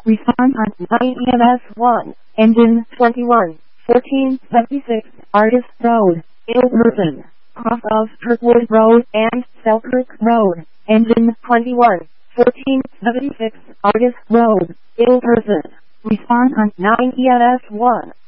Response on 9 EMS1. Engine 21. 1476. Artist Road. Ilverton. Cross of Kirkwood Road and Selkirk Road. Engine 21. 1476. Artist Road. Ilverton. Response on 9 EMS1.